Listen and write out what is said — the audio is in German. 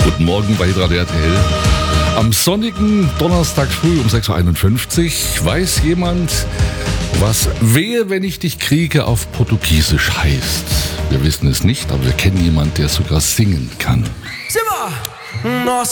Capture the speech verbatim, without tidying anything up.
Guten Morgen bei Radio R T L. Am sonnigen Donnerstag früh um sechs Uhr einundfünfzig weiß jemand, was Wehe, wenn ich dich kriege auf Portugiesisch heißt. Wir wissen es nicht, aber wir kennen jemanden, der sogar singen kann. Simba! Nossa